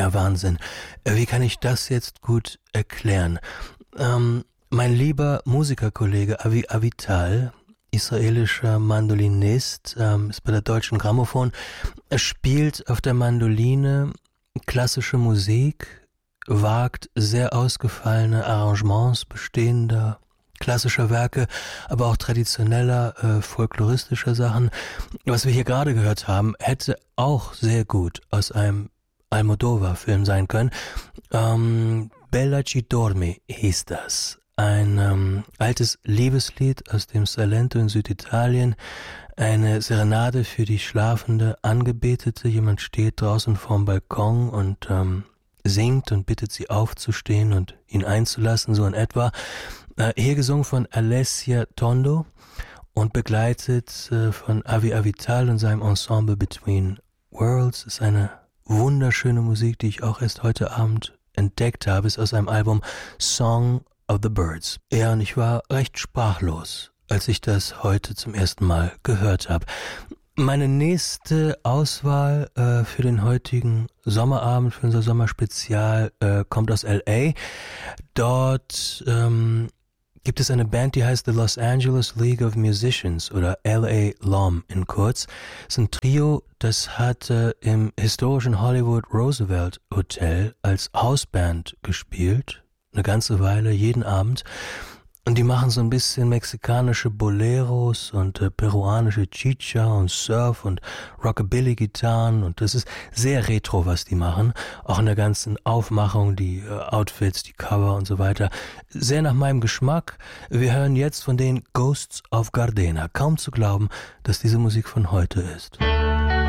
Ja, Wahnsinn. Wie kann ich das jetzt gut erklären? Mein lieber Musikerkollege Avi Avital, israelischer Mandolinist, ist bei der Deutschen Grammophon. Er spielt auf der Mandoline klassische Musik, wagt sehr ausgefallene Arrangements bestehender klassischer Werke, aber auch traditioneller, folkloristischer Sachen. Was wir hier gerade gehört haben, hätte auch sehr gut aus einem Almodovar-Film sein können. Bella ci dormi hieß das. Ein altes Liebeslied aus dem Salento in Süditalien. Eine Serenade für die schlafende Angebetete. Jemand steht draußen vorm Balkon und singt und bittet sie aufzustehen und ihn einzulassen, so in etwa. Hier gesungen von Alessia Tondo und begleitet von Avi Avital und seinem Ensemble Between Worlds. Ist eine wunderschöne Musik, die ich auch erst heute Abend entdeckt habe. Ist aus einem Album Song of the Birds. Ja, und ich war recht sprachlos, als ich das heute zum ersten Mal gehört habe. Meine nächste Auswahl für den heutigen Sommerabend, für unser Sommerspezial, kommt aus L.A. Dort gibt es eine Band, die heißt The Los Angeles League of Musicians oder L.A. LOM in kurz. Es ist ein Trio, das hatte im historischen Hollywood Roosevelt Hotel als Hausband gespielt, eine ganze Weile, jeden Abend. Und die machen so ein bisschen mexikanische Boleros und peruanische Chicha und Surf und Rockabilly-Gitarren. Und das ist sehr retro, was die machen. Auch in der ganzen Aufmachung, die Outfits, die Cover und so weiter. Sehr nach meinem Geschmack. Wir hören jetzt von den Ghosts of Gardena. Kaum zu glauben, dass diese Musik von heute ist.